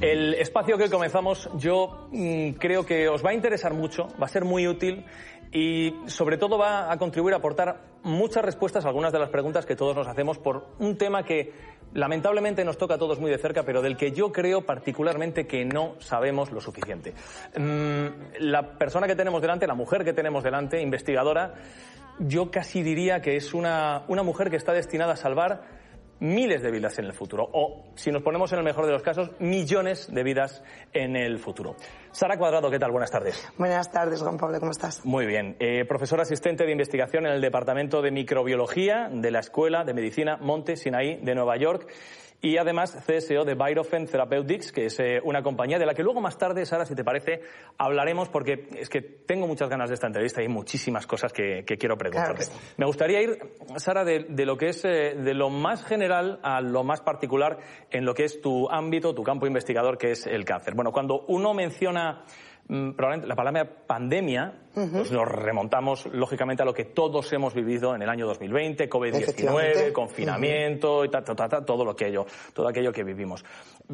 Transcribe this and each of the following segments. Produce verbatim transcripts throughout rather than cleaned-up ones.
El espacio que hoy comenzamos yo mmm, creo que os va a interesar mucho, va a ser muy útil y sobre todo va a contribuir a aportar muchas respuestas a algunas de las preguntas que todos nos hacemos por un tema que lamentablemente nos toca a todos muy de cerca, pero del que yo creo particularmente que no sabemos lo suficiente. Mm, la persona que tenemos delante, la mujer que tenemos delante, investigadora, yo casi diría que es una, una mujer que está destinada a salvar miles de vidas en el futuro, o, si nos ponemos en el mejor de los casos, millones de vidas en el futuro. Sara Cuadrado, ¿qué tal? Buenas tardes. Buenas tardes, Juan Pablo, ¿cómo estás? Muy bien. Eh, profesora asistente de investigación en el Departamento de Microbiología de la Escuela de Medicina Monte Sinaí de Nueva York. Y además C S O de Biofen Therapeutics, que es eh, una compañía de la que luego más tarde, Sara, si te parece, hablaremos, porque es que tengo muchas ganas de esta entrevista y hay muchísimas cosas que, que quiero preguntarte. Claro que sí. Me gustaría ir, Sara, de, de lo que es eh, de lo más general a lo más particular en lo que es tu ámbito, tu campo investigador, que es el cáncer. Bueno, cuando uno menciona probablemente la palabra pandemia, uh-huh. pues nos remontamos lógicamente a lo que todos hemos vivido en el año dos mil veinte, COVID diecinueve, confinamiento, uh-huh. y ta, ta, ta, ta, todo lo que ello, todo aquello que vivimos.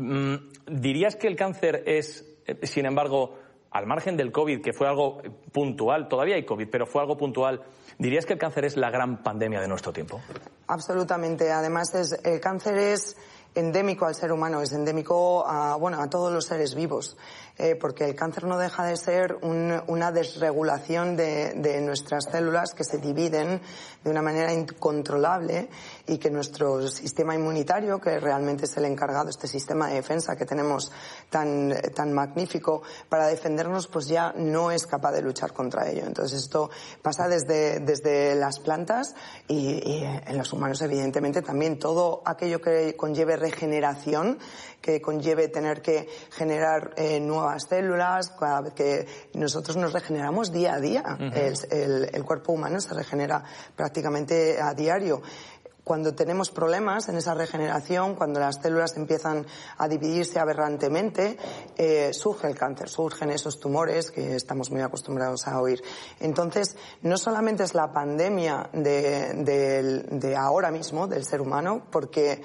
¿Dirías que el cáncer es, sin embargo, al margen del COVID, que fue algo puntual, todavía hay COVID, pero fue algo puntual, dirías que el cáncer es la gran pandemia de nuestro tiempo? Absolutamente. Además, es, el cáncer es endémico al ser humano, es endémico a, bueno, a todos los seres vivos, eh, porque el cáncer no deja de ser un, una desregulación de, de nuestras células que se dividen de una manera incontrolable y que nuestro sistema inmunitario, que realmente es el encargado, este sistema de defensa que tenemos tan, tan magnífico para defendernos, pues ya no es capaz de luchar contra ello. Entonces esto pasa desde, desde las plantas y, y en los humanos evidentemente también. Todo aquello que conlleve regeneración, que conlleve tener que generar eh, nuevas células, cada vez que nosotros nos regeneramos día a día. Uh-huh. el, el, el cuerpo humano se regenera prácticamente a diario. Cuando tenemos problemas en esa regeneración, cuando las células empiezan a dividirse aberrantemente, eh, surge el cáncer, surgen esos tumores que estamos muy acostumbrados a oír. Entonces, no solamente es la pandemia de, de, de ahora mismo, del ser humano, porque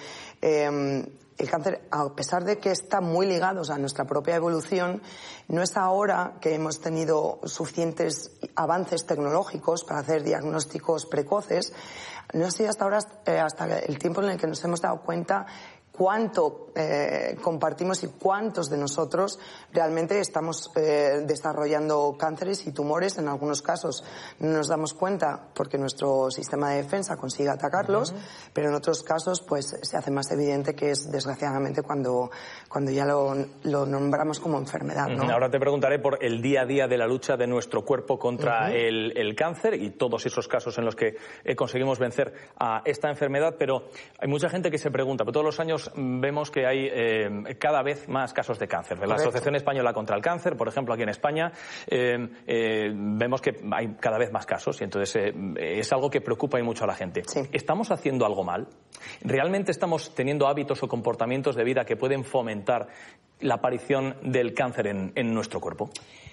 eh, el cáncer, a pesar de que está muy ligados a nuestra propia evolución, no es ahora que hemos tenido suficientes avances tecnológicos para hacer diagnósticos precoces. No ha sido hasta ahora, eh, hasta el tiempo en el que nos hemos dado cuenta cuánto eh, compartimos y cuántos de nosotros realmente estamos eh, desarrollando cánceres y tumores. En algunos casos no nos damos cuenta porque nuestro sistema de defensa consigue atacarlos, uh-huh. pero en otros casos pues se hace más evidente que es desgraciadamente cuando, cuando ya lo, lo nombramos como enfermedad, ¿no? Ahora te preguntaré por el día a día de la lucha de nuestro cuerpo contra uh-huh. el, el cáncer y todos esos casos en los que eh, conseguimos vencer a esta enfermedad, pero hay mucha gente que se pregunta, pero todos los años vemos que hay eh, cada vez más casos de cáncer. De la Correcto. Asociación Española contra el Cáncer, por ejemplo, aquí en España, eh, eh, vemos que hay cada vez más casos y entonces eh, es algo que preocupa y mucho a la gente. Sí. ¿Estamos haciendo algo mal? ¿Realmente estamos teniendo hábitos o comportamientos de vida que pueden fomentar la aparición del cáncer en, en nuestro cuerpo?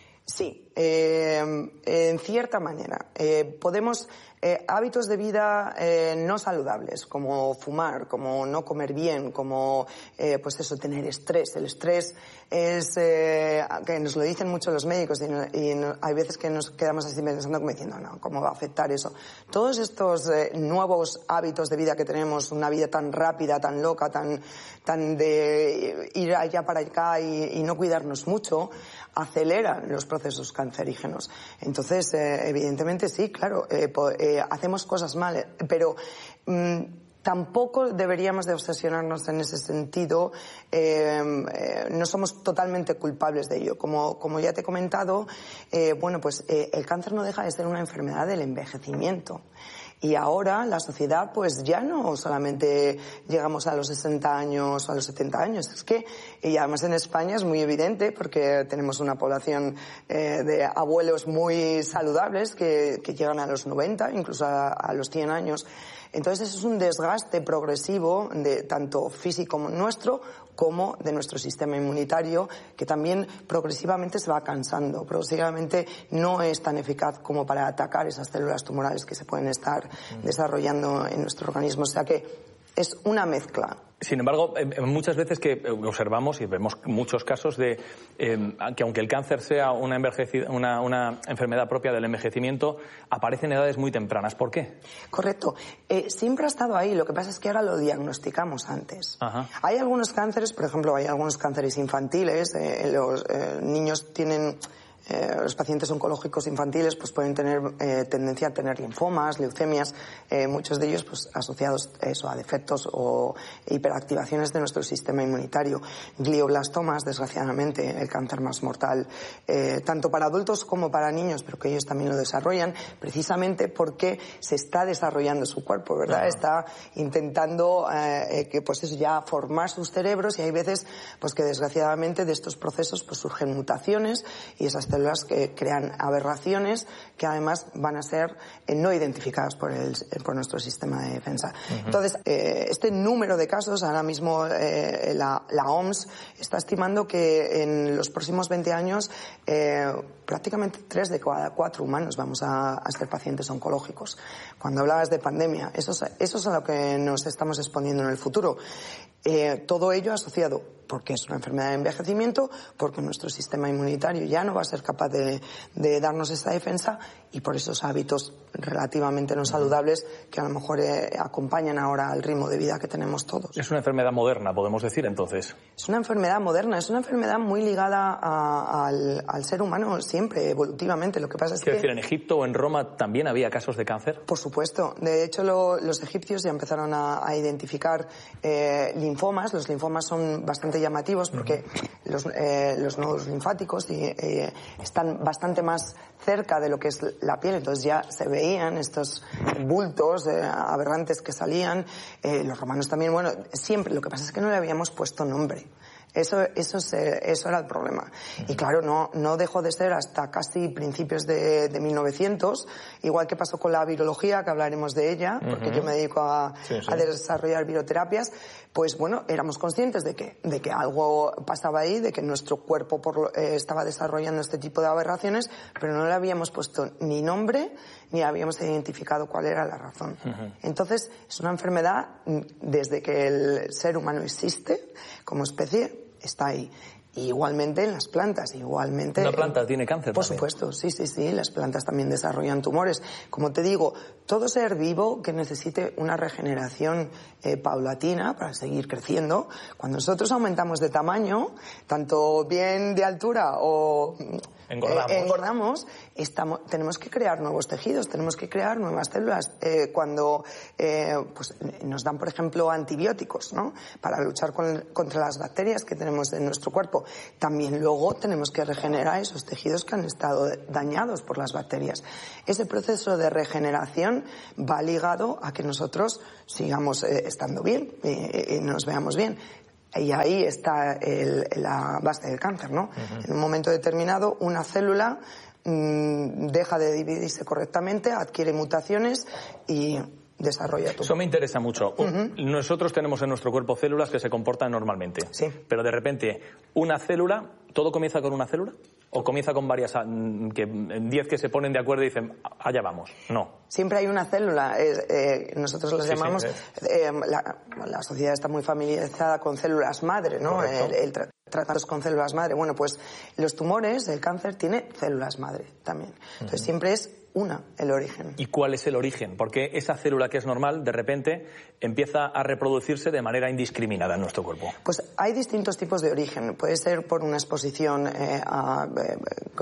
Sí, eh, en cierta manera. Eh, podemos... Eh, hábitos de vida eh, no saludables, como fumar, como no comer bien, como eh, pues eso, tener estrés. El estrés es, eh, que nos lo dicen mucho los médicos y, no, y no, hay veces que nos quedamos así pensando como diciendo, no, ¿cómo va a afectar eso? Todos estos eh, nuevos hábitos de vida que tenemos, una vida tan rápida, tan loca, tan, tan de ir allá para acá y, y no cuidarnos mucho, aceleran los procesos cancerígenos. Entonces, eh, evidentemente sí, claro, eh, eh, hacemos cosas mal, pero mmm, tampoco deberíamos de obsesionarnos en ese sentido. Eh, eh, no somos totalmente culpables de ello. Como, como ya te he comentado, eh, bueno, pues eh, el cáncer no deja de ser una enfermedad del envejecimiento. Y ahora la sociedad pues ya no solamente llegamos a los sesenta años o a los setenta años, es que, y además en España es muy evidente porque tenemos una población eh, de abuelos muy saludables que, que llegan a los noventa, incluso a, a los cien años. Entonces eso es un desgaste progresivo de tanto físico nuestro como de nuestro sistema inmunitario, que también progresivamente se va cansando, progresivamente no es tan eficaz como para atacar esas células tumorales que se pueden estar mm. desarrollando en nuestro organismo. O sea que es una mezcla Sin embargo, muchas veces que observamos y vemos muchos casos de eh, que aunque el cáncer sea una, una, una enfermedad propia del envejecimiento, aparece en edades muy tempranas. ¿Por qué? Correcto. Eh, siempre ha estado ahí. Lo que pasa es que ahora lo diagnosticamos antes. Ajá. Hay algunos cánceres, por ejemplo, hay algunos cánceres infantiles. Eh, los eh, niños tienen... Eh, los pacientes oncológicos infantiles pues pueden tener eh, tendencia a tener linfomas, leucemias, eh, muchos de ellos pues asociados eso, a defectos o hiperactivaciones de nuestro sistema inmunitario. Glioblastomas, desgraciadamente, el cáncer más mortal, eh, tanto para adultos como para niños, pero que ellos también lo desarrollan, precisamente porque se está desarrollando su cuerpo, ¿verdad? Uh-huh. Está intentando eh, que pues eso, ya formar sus cerebros, y hay veces pues que desgraciadamente de estos procesos pues surgen mutaciones, y esas células que crean aberraciones que además van a ser eh, no identificadas por, el, por nuestro sistema de defensa. Uh-huh. Entonces, eh, este número de casos, ahora mismo eh, la, la O M S está estimando que en los próximos veinte años eh, prácticamente tres de cada cuatro humanos vamos a, a ser pacientes oncológicos. Cuando hablabas de pandemia, eso es, eso es a lo que nos estamos exponiendo en el futuro. Eh, todo ello asociado porque es una enfermedad de envejecimiento, porque nuestro sistema inmunitario ya no va a ser capaz de, de darnos esta defensa, y por esos hábitos relativamente no saludables que a lo mejor eh, acompañan ahora al ritmo de vida que tenemos todos. Es una enfermedad moderna, podemos decir, entonces. Es una enfermedad moderna, es una enfermedad muy ligada a, al, al ser humano siempre, evolutivamente. Lo que pasa es Quiero que... decir, ¿en Egipto o en Roma también había casos de cáncer? Por supuesto. De hecho, lo, los egipcios ya empezaron a, a identificar eh, linfomas. Los linfomas son bastante llamativos porque uh-huh. los, eh, los nódulos linfáticos y, eh, están bastante más cerca de lo que es la piel, entonces ya se veían estos bultos eh, aberrantes que salían. Eh, los romanos también, bueno, siempre. Lo que pasa es que no le habíamos puesto nombre. Eso, eso, se, eso era el problema. Uh-huh. Y claro, no, no dejó de ser hasta casi principios de, de mil novecientos, igual que pasó con la virología, que hablaremos de ella, uh-huh. porque yo me dedico a, sí, sí. a desarrollar viroterapias. Pues bueno, éramos conscientes de que, de que algo pasaba ahí, de que nuestro cuerpo por, eh, estaba desarrollando este tipo de aberraciones, pero no le habíamos puesto ni nombre, ni habíamos identificado cuál era la razón. Uh-huh. Entonces, es una enfermedad, desde que el ser humano existe como especie, está ahí. Y igualmente en las plantas, igualmente... ¿Una planta tiene cáncer Por también? supuesto, sí, sí, sí, las plantas también desarrollan tumores. Como te digo, todo ser vivo que necesite una regeneración eh, paulatina para seguir creciendo, cuando nosotros aumentamos de tamaño, tanto bien de altura o... Engordamos. Eh, engordamos, estamos, tenemos que crear nuevos tejidos, tenemos que crear nuevas células. Eh, cuando eh, pues, nos dan, por ejemplo, antibióticos, ¿no?, para luchar con, contra las bacterias que tenemos en nuestro cuerpo, también luego tenemos que regenerar esos tejidos que han estado dañados por las bacterias. Ese proceso de regeneración va ligado a que nosotros sigamos eh, estando bien y, y nos veamos bien. Y ahí está el, la base del cáncer, ¿no? Uh-huh. En un momento determinado, una célula mmm, deja de dividirse correctamente, adquiere mutaciones y desarrolla todo. Eso me interesa mucho. Uh-huh. Nosotros tenemos en nuestro cuerpo células que se comportan normalmente. Sí. Pero de repente, una célula, ¿todo comienza con una célula? ¿O comienza con varias, que diez que se ponen de acuerdo y dicen, allá vamos? No. Siempre hay una célula. Eh, eh, nosotros las sí, llamamos... Sí, eh, la, la sociedad está muy familiarizada con células madre, ¿no? El, el tra- tratados con células madre. Bueno, pues los tumores, el cáncer, tiene células madre también. Entonces uh-huh. siempre es una, el origen. ¿Y cuál es el origen? Porque esa célula que es normal, de repente, empieza a reproducirse de manera indiscriminada en nuestro cuerpo. Pues hay distintos tipos de origen. Puede ser por una exposición eh, a eh,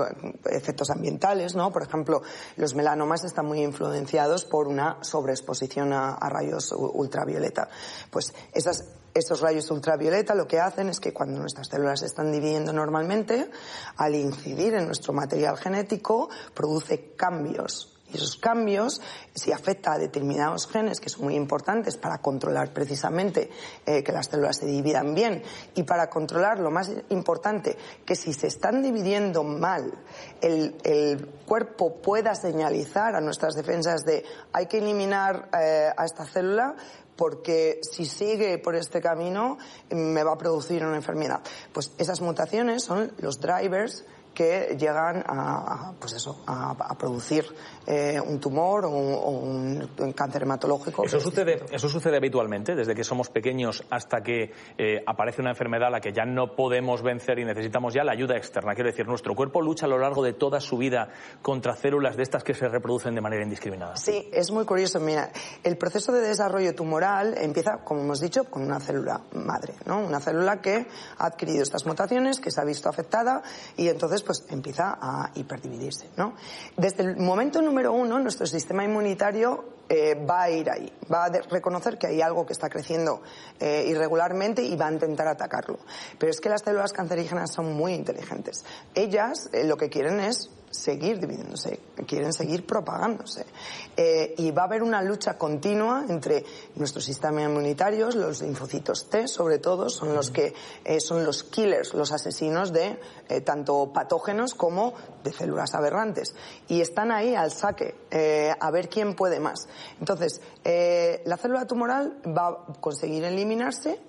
efectos ambientales, ¿no? Por ejemplo, los melanomas están muy influenciados por una sobreexposición a, a rayos ultravioleta. Pues esas Estos rayos ultravioleta lo que hacen es que cuando nuestras células se están dividiendo normalmente, al incidir en nuestro material genético, produce cambios. Y esos cambios, si afecta a determinados genes que son muy importantes para controlar precisamente eh, que las células se dividan bien, y para controlar lo más importante, que si se están dividiendo mal, el, el cuerpo pueda señalizar a nuestras defensas de hay que eliminar eh, a esta célula, porque si sigue por este camino me va a producir una enfermedad. Pues esas mutaciones son los drivers que llegan a, pues eso, a, a producir eh, un tumor o un, o un, un cáncer hematológico. ¿Eso sucede, ¿Eso sucede habitualmente, desde que somos pequeños hasta que eh, aparece una enfermedad a la que ya no podemos vencer y necesitamos ya la ayuda externa? Quiero decir, ¿nuestro cuerpo lucha a lo largo de toda su vida contra células de estas que se reproducen de manera indiscriminada? Sí, es muy curioso. Mira, el proceso de desarrollo tumoral empieza, como hemos dicho, con una célula madre, ¿no? Una célula que ha adquirido estas mutaciones, que se ha visto afectada y entonces pues empieza a hiperdividirse, ¿no? Desde el momento número uno, nuestro sistema inmunitario eh, va a ir ahí, va a reconocer que hay algo que está creciendo eh, irregularmente y va a intentar atacarlo. Pero es que las células cancerígenas son muy inteligentes. Ellas eh, lo que quieren es seguir dividiéndose, quieren seguir propagándose. Eh, y va a haber una lucha continua entre nuestro sistema inmunitario, los linfocitos T, sobre todo, son los que eh, son los killers, los asesinos de eh, tanto patógenos como de células aberrantes. Y están ahí al saque, eh, a ver quién puede más. Entonces, eh, la célula tumoral va a conseguir eliminarse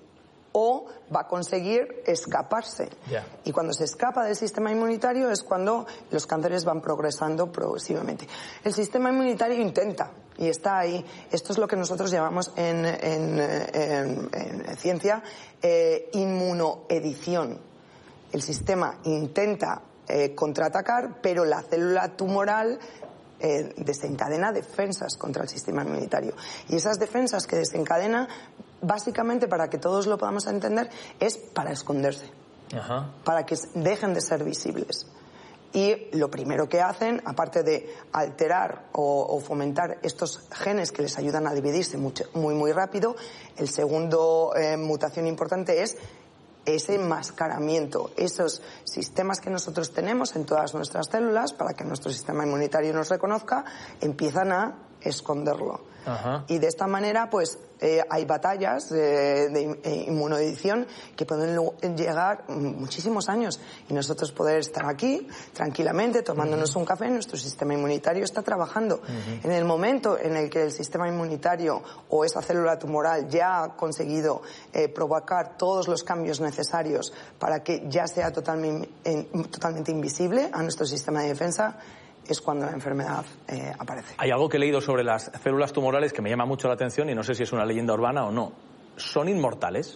o va a conseguir escaparse. Yeah. Y cuando se escapa del sistema inmunitario es cuando los cánceres van progresando progresivamente. El sistema inmunitario intenta y está ahí. Esto es lo que nosotros llamamos en, en, en, en ciencia eh, inmunoedición. El sistema intenta eh, contraatacar, pero la célula tumoral eh, desencadena defensas contra el sistema inmunitario. Y esas defensas que desencadena, básicamente, para que todos lo podamos entender, es para esconderse. Ajá. Para que dejen de ser visibles. Y lo primero que hacen, aparte de alterar o, o fomentar estos genes que les ayudan a dividirse mucho, muy, muy rápido, el segundo eh, mutación importante es ese enmascaramiento, esos sistemas que nosotros tenemos en todas nuestras células para que nuestro sistema inmunitario nos reconozca, empiezan a esconderlo. Ajá. Y de esta manera, pues, eh, hay batallas eh, de eh, inmunoedición que pueden llegar muchísimos años y nosotros poder estar aquí tranquilamente tomándonos uh-huh. un café, nuestro sistema inmunitario está trabajando. Uh-huh. En el momento en el que el sistema inmunitario o esa célula tumoral ya ha conseguido eh, provocar todos los cambios necesarios para que ya sea totalmente, eh, totalmente invisible a nuestro sistema de defensa, es cuando la enfermedad eh, aparece. Hay algo que he leído sobre las células tumorales que me llama mucho la atención y no sé si es una leyenda urbana o no. ¿Son inmortales?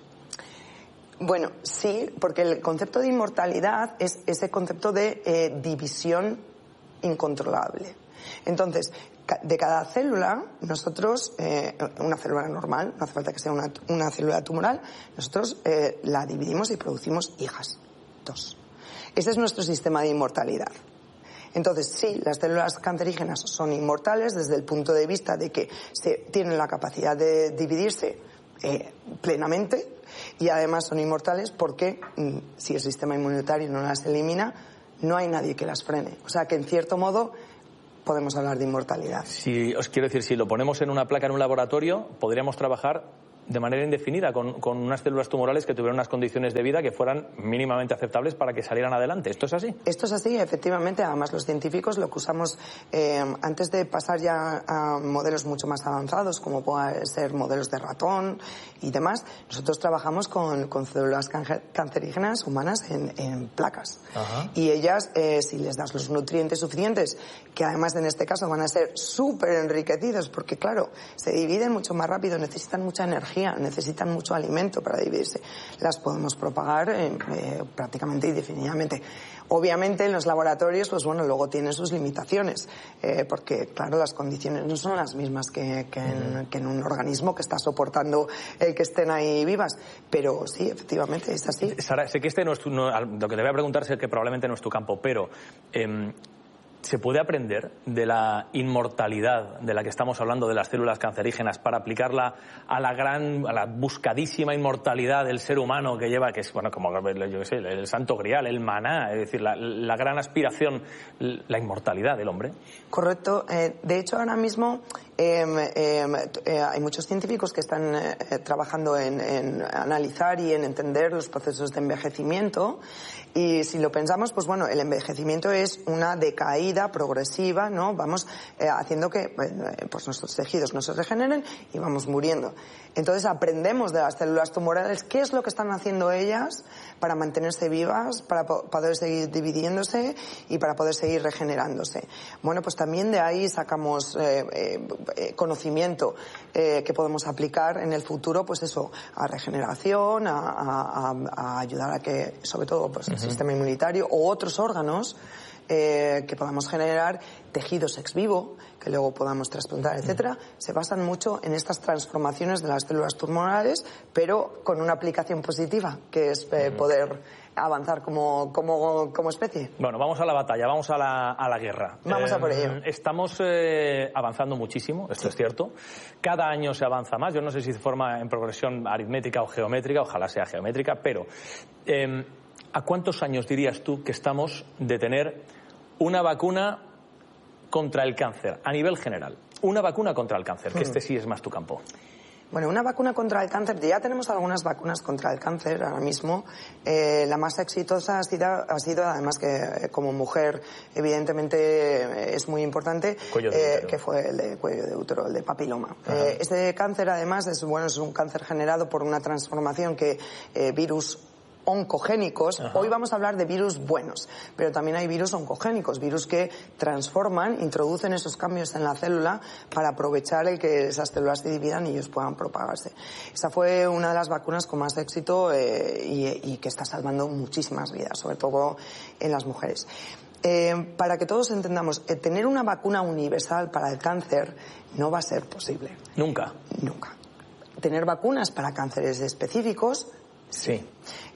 Bueno, sí, porque el concepto de inmortalidad es ese concepto de eh, división incontrolable. Entonces, de cada célula, nosotros, eh, una célula normal, no hace falta que sea una, una célula tumoral, nosotros eh, la dividimos y producimos hijas, dos. Ese es nuestro sistema de inmortalidad. Entonces, sí, las células cancerígenas son inmortales desde el punto de vista de que se tienen la capacidad de dividirse eh, plenamente y además son inmortales porque mm, si el sistema inmunitario no las elimina, no hay nadie que las frene. O sea que, en cierto modo, podemos hablar de inmortalidad. Si, os quiero decir, si lo ponemos en una placa en un laboratorio, podríamos trabajar de manera indefinida con, con unas células tumorales que tuvieran unas condiciones de vida que fueran mínimamente aceptables para que salieran adelante. ¿Esto es así? Esto es así, efectivamente. Además, los científicos lo que usamos eh, antes de pasar ya a modelos mucho más avanzados, como pueden ser modelos de ratón y demás, nosotros trabajamos con, con células cancerígenas humanas en, en placas. Ajá. Y ellas, eh, si les das los nutrientes suficientes, que además en este caso van a ser súper enriquecidos, porque claro, se dividen mucho más rápido, necesitan mucha energía, necesitan mucho alimento para dividirse. Las podemos propagar eh, eh, prácticamente indefinidamente. Obviamente en los laboratorios, pues bueno, luego tienen sus limitaciones, eh, porque claro, las condiciones no son las mismas que, que, en, que en un organismo que está soportando el que estén ahí vivas. Pero sí, efectivamente, es así. Sara, sé que este no es tu, no, lo que te voy a preguntar sé que probablemente no es tu campo, pero eh, ¿se puede aprender de la inmortalidad de la que estamos hablando, de las células cancerígenas, para aplicarla a la gran, a la buscadísima inmortalidad del ser humano que lleva, que es, bueno, como yo qué sé, el santo grial, el maná, es decir, la, la gran aspiración, la inmortalidad del hombre? Correcto. Eh, de hecho, ahora mismo Eh, eh, eh, hay muchos científicos que están eh, trabajando en, en analizar y en entender los procesos de envejecimiento, y si lo pensamos, pues bueno, el envejecimiento es una decaída progresiva, ¿no? Vamos eh, haciendo que eh, pues nuestros tejidos no se regeneren y vamos muriendo. Entonces aprendemos de las células tumorales qué es lo que están haciendo ellas para mantenerse vivas, para po poder seguir dividiéndose y para poder seguir regenerándose. Bueno, pues también de ahí sacamos eh, eh, conocimiento eh, que podemos aplicar en el futuro, pues eso, a regeneración, a, a, a ayudar a que, sobre todo, pues el uh-huh. sistema inmunitario o otros órganos eh, que podamos generar, tejidos ex vivo, que luego podamos trasplantar, etcétera, se basan mucho en estas transformaciones de las células tumorales, pero con una aplicación positiva, que es eh, poder avanzar como, como, como especie. Bueno, vamos a la batalla, vamos a la, a la guerra. Vamos eh, a por ello. Estamos eh, avanzando muchísimo, esto es cierto. Cada año se avanza más. Yo no sé si se forma en progresión aritmética o geométrica, ojalá sea geométrica, pero eh, ¿a cuántos años dirías tú que estamos de tener una vacuna contra el cáncer, a nivel general? Una vacuna contra el cáncer, que este sí es más tu campo. Bueno, una vacuna contra el cáncer, ya tenemos algunas vacunas contra el cáncer ahora mismo. Eh, la más exitosa ha sido, ha sido, además que eh, como mujer, evidentemente eh, es muy importante, eh, que fue el de cuello de útero, el de papiloma. Eh, este cáncer, además, es, bueno, es un cáncer generado por una transformación que eh, virus oncogénicos. Ajá. Hoy vamos a hablar de virus buenos, pero también hay virus oncogénicos, virus que transforman, introducen esos cambios en la célula para aprovechar el que esas células se dividan y ellos puedan propagarse. Esa fue una de las vacunas con más éxito eh, y, y que está salvando muchísimas vidas, sobre todo en las mujeres. Eh, para que todos entendamos, eh, tener una vacuna universal para el cáncer no va a ser posible. Nunca. Nunca. Tener vacunas para cánceres específicos, sí.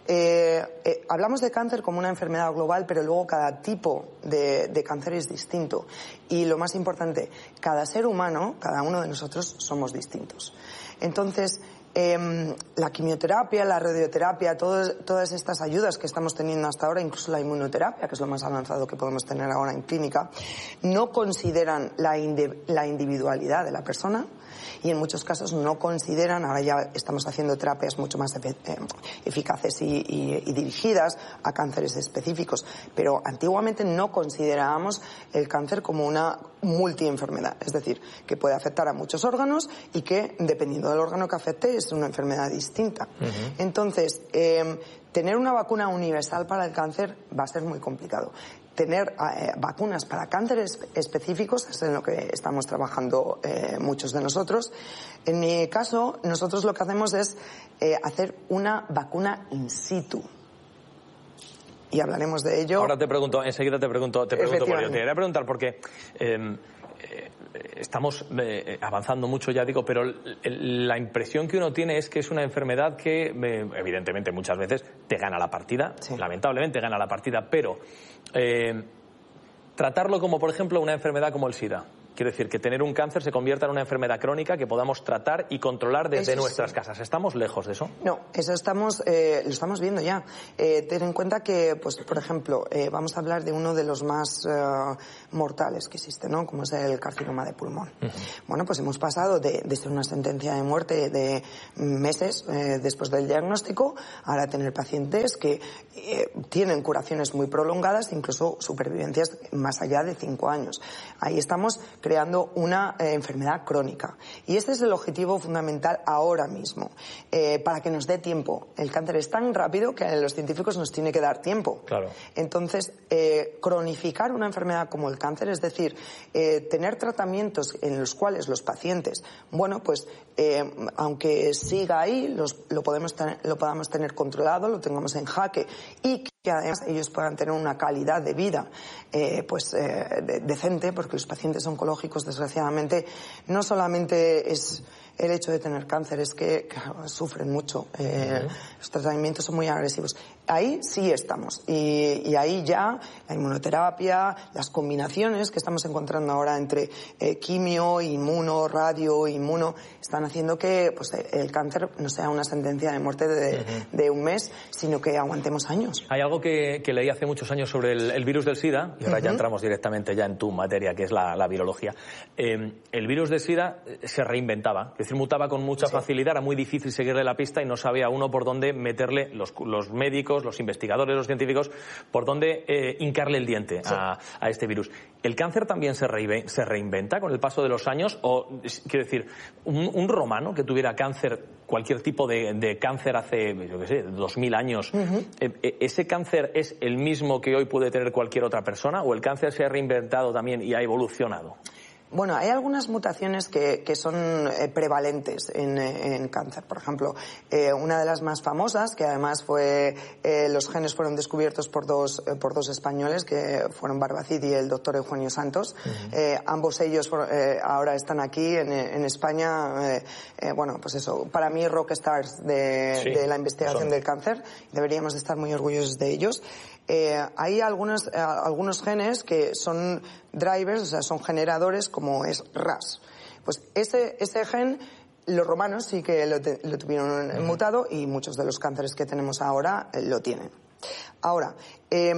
Eh, eh, hablamos de cáncer como una enfermedad global, pero luego cada tipo de, de cáncer es distinto. Y lo más importante, cada ser humano, cada uno de nosotros, somos distintos. Entonces, eh, la quimioterapia, la radioterapia, todo, todas estas ayudas que estamos teniendo hasta ahora, incluso la inmunoterapia, que es lo más avanzado que podemos tener ahora en clínica, no consideran la, indi- la individualidad de la persona. Y en muchos casos no consideran, ahora ya estamos haciendo terapias mucho más efe, eh, eficaces y, y, y dirigidas a cánceres específicos, pero antiguamente no considerábamos el cáncer como una multienfermedad, es decir, que puede afectar a muchos órganos y que, dependiendo del órgano que afecte, es una enfermedad distinta. Uh-huh. Entonces, eh, tener una vacuna universal para el cáncer va a ser muy complicado. Tener eh, vacunas para cánceres específicos es en lo que estamos trabajando eh, muchos de nosotros. En mi caso, nosotros lo que hacemos es eh, hacer una vacuna in situ. Y hablaremos de ello. Ahora te pregunto, enseguida te pregunto, te pregunto por ello. Te quería preguntar porque eh, eh, estamos eh, avanzando mucho, ya digo, pero la impresión que uno tiene es que es una enfermedad que, eh, evidentemente, muchas veces te gana la partida, sí. Lamentablemente gana la partida, pero eh, tratarlo como, por ejemplo, una enfermedad como el SIDA. Quiero decir, que tener un cáncer se convierta en una enfermedad crónica que podamos tratar y controlar desde eso nuestras sí. casas. ¿Estamos lejos de eso? No, eso estamos, eh, lo estamos viendo ya. Eh, ten en cuenta que, pues, por ejemplo, eh, vamos a hablar de uno de los más uh, mortales que existe, ¿no? Como es el carcinoma de pulmón. Uh-huh. Bueno, pues hemos pasado de, de ser una sentencia de muerte de meses eh, después del diagnóstico, ahora tener pacientes que eh, tienen curaciones muy prolongadas, incluso supervivencias más allá de cinco años. Ahí estamos creando una eh, enfermedad crónica. Y este es el objetivo fundamental ahora mismo, eh, para que nos dé tiempo. El cáncer es tan rápido que a los científicos nos tiene que dar tiempo. Claro. Entonces, eh, cronificar una enfermedad como el cáncer, es decir, eh, tener tratamientos en los cuales los pacientes, bueno, pues, eh, aunque siga ahí, los, lo, podemos tener, lo podamos tener controlado, lo tengamos en jaque y que además ellos puedan tener una calidad de vida eh, pues eh, de, decente, porque los pacientes oncológicos, desgraciadamente, no solamente es el hecho de tener cáncer, es que claro, sufren mucho. Eh, uh-huh. Los tratamientos son muy agresivos. Ahí sí estamos. Y, y ahí ya la inmunoterapia, las combinaciones que estamos encontrando ahora entre eh, quimio, inmuno, radio, inmuno, están haciendo que pues, el cáncer no sea una sentencia de muerte de, uh-huh. de un mes, sino que aguantemos años. Hay algo que, que leí hace muchos años sobre el, el virus del SIDA, y ahora uh-huh. ya entramos directamente ya en tu materia, que es la, la virología. Eh, el virus del SIDA se reinventaba, es decir, mutaba con mucha sí. facilidad, era muy difícil seguirle la pista y no sabía uno por dónde meterle, los, los médicos, los investigadores, los científicos, por dónde eh, hincarle el diente sí. a, a este virus. ¿El cáncer también se, re, se reinventa con el paso de los años? O, quiero decir, un, un romano que tuviera cáncer, cualquier tipo de, de cáncer hace, yo qué sé, dos mil años, uh-huh. eh, ¿ese cáncer es el mismo que hoy puede tener cualquier otra persona? ¿O el cáncer se ha reinventado también y ha evolucionado? Bueno, hay algunas mutaciones que, que son eh, prevalentes en, en cáncer. Por ejemplo, eh, una de las más famosas, que además fue, eh, los genes fueron descubiertos por dos, eh, por dos españoles, que fueron Barbacid y el doctor Eugenio Santos. Uh-huh. Eh, ambos ellos eh, ahora están aquí en, en España. Eh, eh, bueno, pues eso, para mí rockstars de, sí, de la investigación son. del cáncer. Deberíamos de estar muy orgullosos de ellos. Eh, hay algunos, eh, algunos genes que son drivers, o sea, son generadores, como es R A S. Pues ese, ese gen, los romanos sí que lo, te, lo tuvieron uh-huh. mutado, y muchos de los cánceres que tenemos ahora eh, lo tienen. Ahora, eh,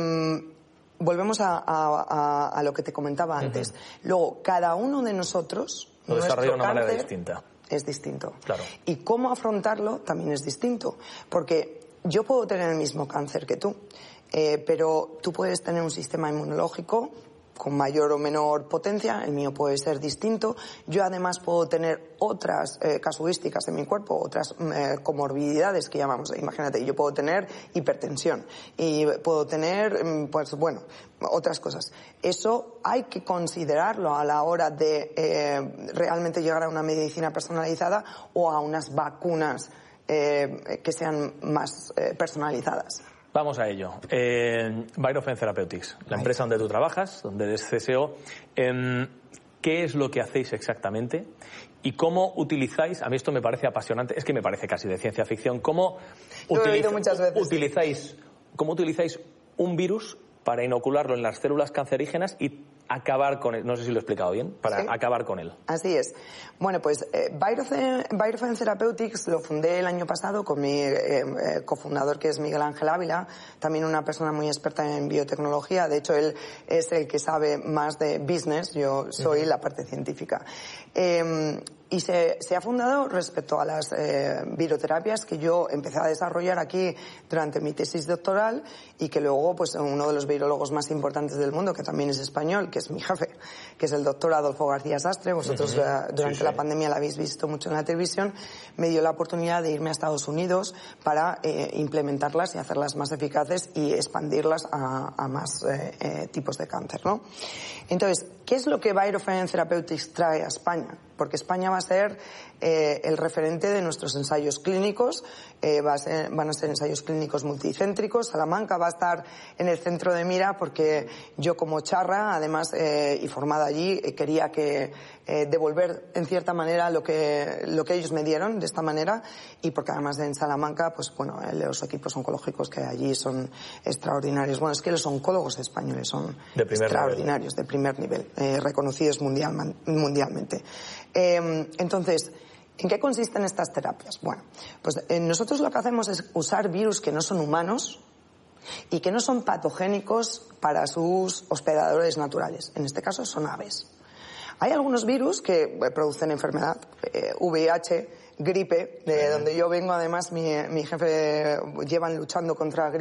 volvemos a, a, a, a lo que te comentaba antes. Uh-huh. Luego, cada uno de nosotros, lo desarrolla de una manera distinta. Es distinto. Claro. Y cómo afrontarlo también es distinto. Porque yo puedo tener el mismo cáncer que tú, eh, pero tú puedes tener un sistema inmunológico con mayor o menor potencia, el mío puede ser distinto. Yo además puedo tener otras eh, casuísticas en mi cuerpo, otras eh, comorbilidades que llamamos. Imagínate, yo puedo tener hipertensión y puedo tener, pues bueno, otras cosas. Eso hay que considerarlo a la hora de eh, realmente llegar a una medicina personalizada o a unas vacunas eh, que sean más eh, personalizadas. Vamos a ello. Eh, Biofen Therapeutics, la empresa donde tú trabajas, donde eres C S O. Eh, ¿Qué es lo que hacéis exactamente? ¿Y cómo utilizáis? A mí esto me parece apasionante, es que me parece casi de ciencia ficción. ¿Cómo, lo he oído muchas veces. utilizáis, ¿Cómo utilizáis un virus para inocularlo en las células cancerígenas y acabar con él? No sé si lo he explicado bien, para ¿Sí? acabar con él. Así es. Bueno, pues eh, Biofen Therapeutics lo fundé el año pasado con mi eh, eh, cofundador, que es Miguel Ángel Ávila, también una persona muy experta en biotecnología. De hecho, él es el que sabe más de business, yo soy uh-huh. la parte científica. Eh, Y se, se ha fundado respecto a las eh, viroterapias que yo empecé a desarrollar aquí durante mi tesis doctoral, y que luego pues uno de los virólogos más importantes del mundo, que también es español, que es mi jefe, que es el doctor Adolfo García Sastre, vosotros uh-huh. uh, durante sí, sí. la pandemia la habéis visto mucho en la televisión, me dio la oportunidad de irme a Estados Unidos para eh, implementarlas y hacerlas más eficaces y expandirlas a, a más eh, eh, tipos de cáncer, ¿no? Entonces, ¿qué es lo que Biofen Therapeutics trae a España? Porque España va a ser eh, el referente de nuestros ensayos clínicos, eh, va a ser, van a ser ensayos clínicos multicéntricos. Salamanca va a estar en el centro de mira porque yo, como charra, además, eh, y formada allí, eh, quería que eh, devolver en cierta manera lo que, lo que ellos me dieron de esta manera, y porque además en Salamanca, pues bueno, los equipos oncológicos que allí son extraordinarios. Bueno, es que los oncólogos españoles son de extraordinarios, nivel. de primer nivel, eh, reconocidos mundial, mundialmente. Eh, entonces, ¿en qué consisten estas terapias? Bueno, pues eh, nosotros lo que hacemos es usar virus que no son humanos y que no son patogénicos para sus hospedadores naturales. En este caso son aves. Hay algunos virus que eh, producen enfermedad, eh, V I H, gripe, de donde yo vengo. Además, mi, mi jefe llevan luchando contra gripe